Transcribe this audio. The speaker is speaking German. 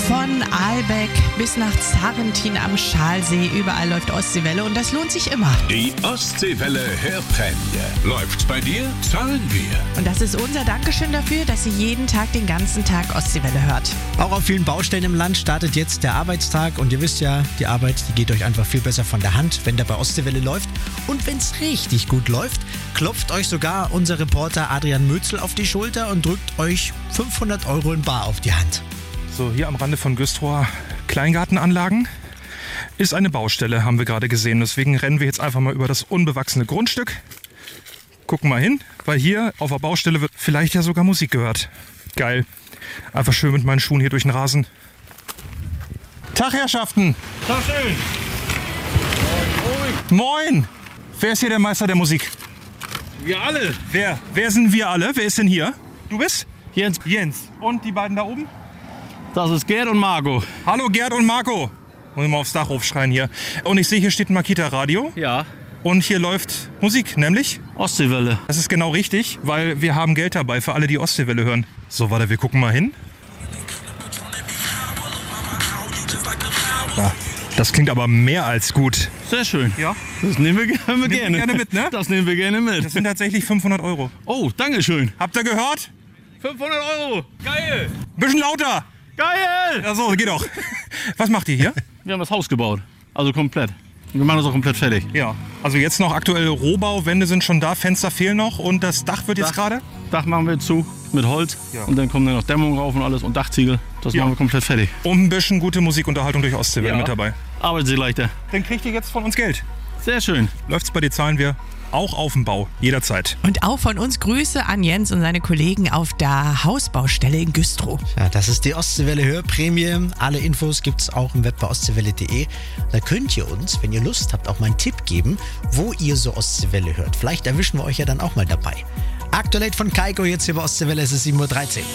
Von Ahlbeck bis nach Zarrentin am Schalsee, überall läuft Ostseewelle und das lohnt sich immer. Die Ostseewelle Hörprämie. Läuft's bei dir, zahlen wir. Und das ist unser Dankeschön dafür, dass Sie jeden Tag den ganzen Tag Ostseewelle hört. Auch auf vielen Baustellen im Land startet jetzt der Arbeitstag und ihr wisst ja, die Arbeit, die geht euch einfach viel besser von der Hand, wenn der bei Ostseewelle läuft. Und wenn es richtig gut läuft, klopft euch sogar unser Reporter Adrian Mözel auf die Schulter und drückt euch 500 € in bar auf die Hand. So, hier am Rande von Güstrow Kleingartenanlagen ist eine Baustelle, haben wir gerade gesehen. Deswegen rennen wir jetzt einfach mal über das unbewachsene Grundstück. Gucken mal hin, weil hier auf der Baustelle wird vielleicht ja sogar Musik gehört. Geil. Einfach schön mit meinen Schuhen hier durch den Rasen. Tag, Herrschaften. Tag schön. Moin. Wer ist hier der Meister der Musik? Wir alle. Wer sind wir alle? Wer ist denn hier? Du bist? Jens. Jens. Und die beiden da oben? Das ist Gerd und Marco. Hallo Gerd und Marco. Muss ich mal aufs Dach aufschreien hier. Und ich sehe, hier steht ein Makita-Radio. Ja. Und hier läuft Musik, nämlich? Ostseewelle. Das ist genau richtig, weil wir haben Geld dabei für alle, die Ostseewelle hören. So, warte, wir gucken mal hin. Ja, das klingt aber mehr als gut. Sehr schön. Ja. Das nehmen wir gerne. gerne mit, ne? Das nehmen wir gerne mit. Das sind tatsächlich 500 €. Oh, danke schön. Habt ihr gehört? 500 €. Geil. Bisschen lauter. Geil. Ja, so, geht doch. Was macht ihr hier? Wir haben das Haus gebaut. Also komplett. Wir machen das auch komplett fertig. Ja, also jetzt noch aktuell Rohbau, Wände sind schon da, Fenster fehlen noch und das Dach wird jetzt gerade? Dach machen wir zu mit Holz. Ja. Und dann kommen dann noch Dämmung rauf und alles und Dachziegel. Das machen wir komplett fertig. Und ein bisschen gute Musikunterhaltung durch Ostseewelle mit dabei. Arbeitet sie leichter. Dann kriegt ihr jetzt von uns Geld. Sehr schön. Läuft's bei dir, zahlen wir auch auf dem Bau, jederzeit. Und auch von uns Grüße an Jens und seine Kollegen auf der Hausbaustelle in Güstrow. Ja, das ist die Ostseewelle Hörprämie. Alle Infos gibt's auch im Web bei ostseewelle.de. Da könnt ihr uns, wenn ihr Lust habt, auch mal einen Tipp geben, wo ihr so Ostseewelle hört. Vielleicht erwischen wir euch ja dann auch mal dabei. Aktuell von Kaiko, jetzt hier bei Ostseewelle, es ist 7:13 Uhr.